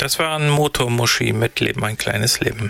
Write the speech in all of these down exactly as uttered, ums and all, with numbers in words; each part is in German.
Das waren Motormuschi mit Leben ein kleines Leben.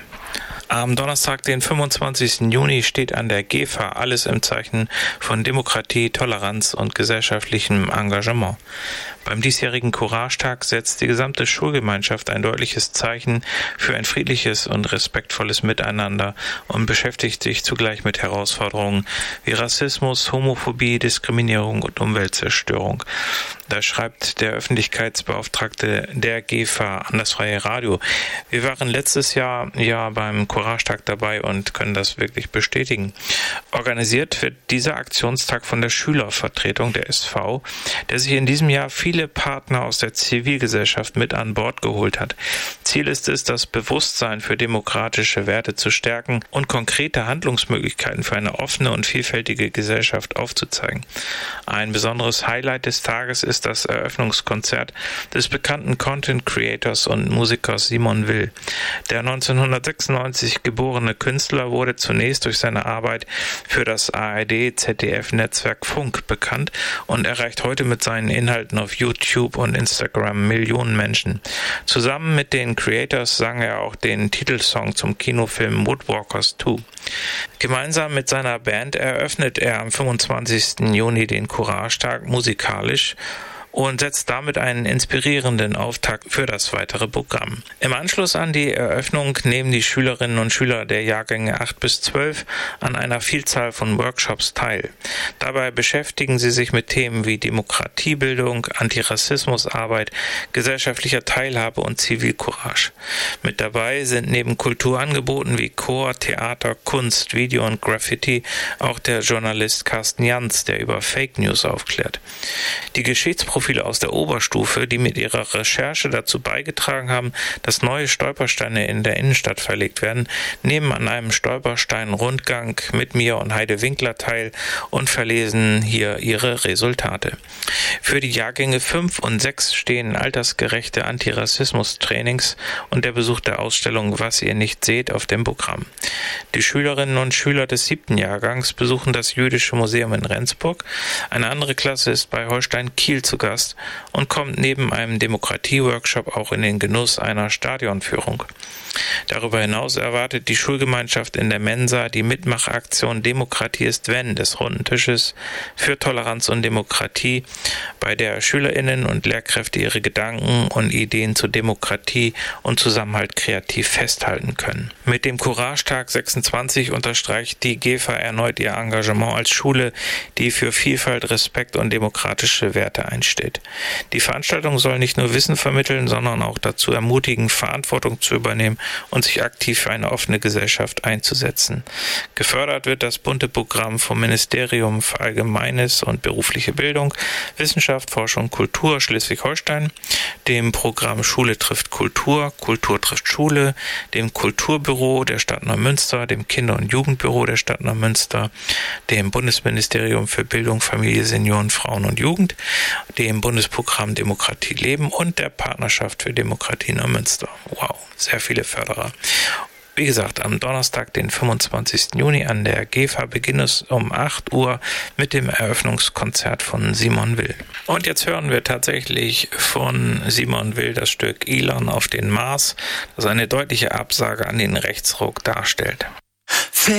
Am Donnerstag, den fünfundzwanzigsten Juni, steht an der G E F A alles im Zeichen von Demokratie, Toleranz und gesellschaftlichem Engagement. Beim diesjährigen Courage-Tag setzt die gesamte Schulgemeinschaft ein deutliches Zeichen für ein friedliches und respektvolles Miteinander und beschäftigt sich zugleich mit Herausforderungen wie Rassismus, Homophobie, Diskriminierung und Umweltzerstörung. Da schreibt der Öffentlichkeitsbeauftragte der G E F A an das Freie Radio: Wir waren letztes Jahr ja beim Courage-Tag dabei und können das wirklich bestätigen. Organisiert wird dieser Aktionstag von der Schülervertretung der S V, der sich in diesem Jahr viele Partner aus der Zivilgesellschaft mit an Bord geholt hat. Ziel ist es, das Bewusstsein für demokratische Werte zu stärken und konkrete Handlungsmöglichkeiten für eine offene und vielfältige Gesellschaft aufzuzeigen. Ein besonderes Highlight des Tages ist das Eröffnungskonzert des bekannten Content Creators und Musikers Simon Will. Der neunzehnhundertsechsundneunzig geborene Künstler wurde zunächst durch seine Arbeit für das A R D-Z D F-Netzwerk Funk bekannt und erreicht heute mit seinen Inhalten auf YouTube und Instagram Millionen Menschen. Zusammen mit den Creators sang er auch den Titelsong zum Kinofilm Woodwalkers zwei. Gemeinsam mit seiner Band eröffnet er am fünfundzwanzigsten Juni den Courage-Tag musikalisch und setzt damit einen inspirierenden Auftakt für das weitere Programm. Im Anschluss an die Eröffnung nehmen die Schülerinnen und Schüler der Jahrgänge acht bis zwölf an einer Vielzahl von Workshops teil. Dabei beschäftigen sie sich mit Themen wie Demokratiebildung, Antirassismusarbeit, gesellschaftlicher Teilhabe und Zivilcourage. Mit dabei sind neben Kulturangeboten wie Chor, Theater, Kunst, Video und Graffiti auch der Journalist Carsten Janz, der über Fake News aufklärt. Die Geschichtsprofile aus der Oberstufe, die mit ihrer Recherche dazu beigetragen haben, dass neue Stolpersteine in der Innenstadt verlegt werden, nehmen an einem Stolperstein-Rundgang mit mir und Heide Winkler teil und verlesen hier ihre Resultate. Für die Jahrgänge fünf und sechs stehen altersgerechte Antirassismus-Trainings und der Besuch der Ausstellung Was ihr nicht seht auf dem Programm. Die Schülerinnen und Schüler des siebten Jahrgangs besuchen das Jüdische Museum in Rendsburg. Eine andere Klasse ist bei Holstein Kiel zu Gast und kommt neben einem Demokratie-Workshop auch in den Genuss einer Stadionführung. Darüber hinaus erwartet die Schulgemeinschaft in der Mensa die Mitmachaktion Demokratie ist wenn des Runden Tisches für Toleranz und Demokratie, bei der SchülerInnen und Lehrkräfte ihre Gedanken und Ideen zu Demokratie und Zusammenhalt kreativ festhalten können. Mit dem Courage-Tag sechsundzwanzig unterstreicht die G E F A erneut ihr Engagement als Schule, die für Vielfalt, Respekt und demokratische Werte einsteht. Die Veranstaltung soll nicht nur Wissen vermitteln, sondern auch dazu ermutigen, Verantwortung zu übernehmen und sich aktiv für eine offene Gesellschaft einzusetzen. Gefördert wird das bunte Programm vom Ministerium für Allgemeines und berufliche Bildung, Wissenschaft, Forschung, Kultur Schleswig-Holstein, dem Programm Schule trifft Kultur, Kultur trifft Schule, dem Kulturbüro der Stadt Neumünster, dem Kinder- und Jugendbüro der Stadt Neumünster, dem Bundesministerium für Bildung, Familie, Senioren, Frauen und Jugend, dem Bundesprogramm Demokratie leben und der Partnerschaft für Demokratie Neumünster. Wow, sehr viele Förderer. Wie gesagt, am Donnerstag, den fünfundzwanzigsten Juni an der G E F A beginnt es um acht Uhr mit dem Eröffnungskonzert von Simon Will. Und jetzt hören wir tatsächlich von Simon Will das Stück Elon auf den Mars, das eine deutliche Absage an den Rechtsruck darstellt.